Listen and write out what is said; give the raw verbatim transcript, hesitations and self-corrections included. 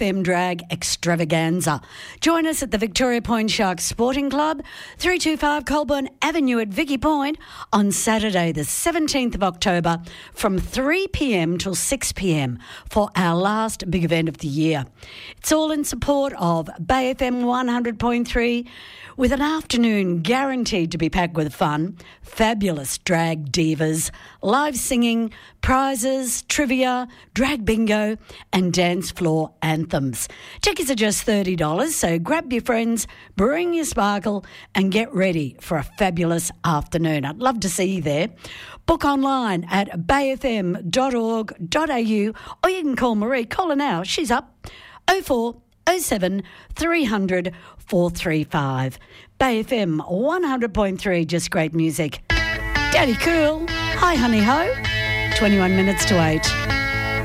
M Drag Extravaganza. Join us at the Victoria Point Sharks Sporting Club, three two five Colburn Avenue at Vicky Point on Saturday the seventeenth of October from three p m till six p m for our last big event of the year. It's all in support of Bay F M one hundred point three, with an afternoon guaranteed to be packed with fun, fabulous drag divas, live singing, prizes, trivia, drag bingo and dance floor anthems. Tickets are just thirty dollars, so grab your friends, bring your sparkle and get ready for a fabulous afternoon. I'd love to see you there. Book online at bay f m dot org dot a u or you can call Marie. Call her now. She's up. oh four oh seven three hundred four three five. Bay F M one hundred point three, just great music. Daddy Cool. Hi, honey ho. twenty-one minutes to eight.